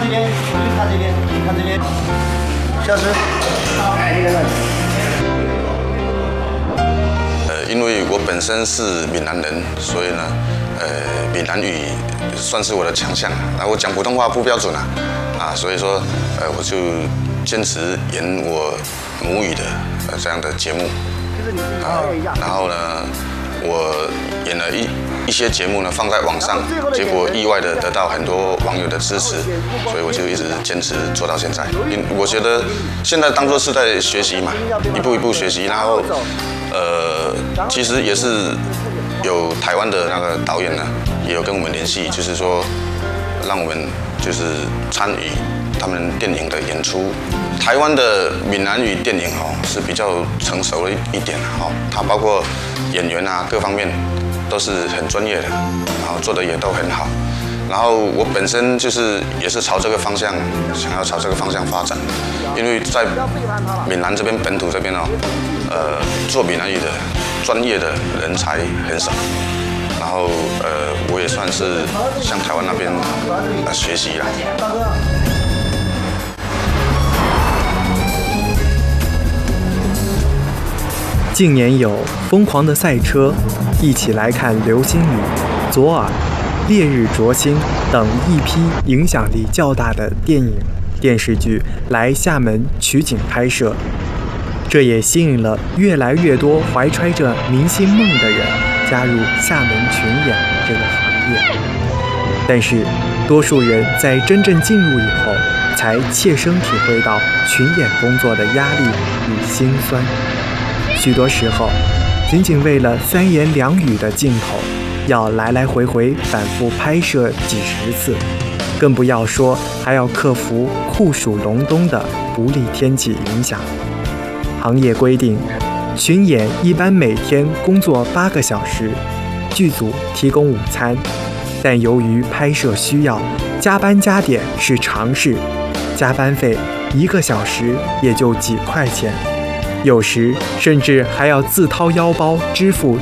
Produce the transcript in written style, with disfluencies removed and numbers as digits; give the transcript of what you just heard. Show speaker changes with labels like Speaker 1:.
Speaker 1: 这边，你看这边，你看这边，消失。
Speaker 2: 因为我本身是闽南人，所以呢，闽南语算是我的强项。然后我讲普通话不标准所以说，我就坚持演我母语的这样的节目。然后呢，我演了一些节目呢放在网上，结果意外的得到很多网友的支持，所以我就一直坚持做到现在。我觉得现在当作是在学习嘛，一步一步学习，然后其实也是有台湾的那个导演呢，也有跟我们联系，就是说让我们就是参与他们电影的演出。台湾的闽南语电影是比较成熟了一点它包括演员各方面都是很专业的，然后做的也都很好。然后我本身也是朝这个方向，想要朝这个方向发展，因为在闽南这边本土这边做闽南语的专业的人才很少。然后我也算是向台湾那边学习了。
Speaker 3: 近年有《疯狂的赛车》、一起来看流星雨、左耳、烈日灼心等一批影响力较大的电影、电视剧来厦门取景拍摄，这也吸引了越来越多怀揣着明星梦的人加入厦门群演这个行业。但是，多数人在真正进入以后，才切身体会到群演工作的压力与辛酸。许多时候，仅仅为了3言2语的镜头，要来来回回反复拍摄几十次，更不要说还要克服酷暑隆冬的不利天气影响。行业规定，群演一般每天工作8个小时，剧组提供午餐，但由于拍摄需要，加班加点是常事，加班费1个小时也就几块钱。有时甚至还要自掏腰包支付